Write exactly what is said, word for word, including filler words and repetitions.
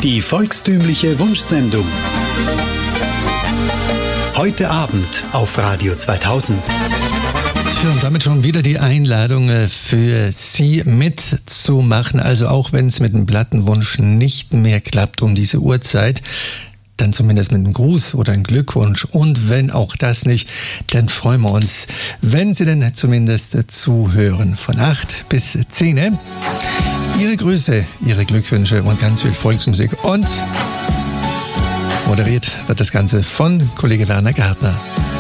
Die volkstümliche Wunschsendung. Heute Abend auf Radio zweitausend. Ja, und damit schon wieder die Einladung für Sie mitzumachen. Also auch wenn es mit dem Plattenwunsch nicht mehr klappt um diese Uhrzeit, dann zumindest mit einem Gruß oder einem Glückwunsch. Und wenn auch das nicht, dann freuen wir uns, wenn Sie denn zumindest zuhören. Von acht bis zehn. Ihre Grüße, Ihre Glückwünsche und ganz viel Volksmusik. Und moderiert wird das Ganze von Kollege Werner Gärtner.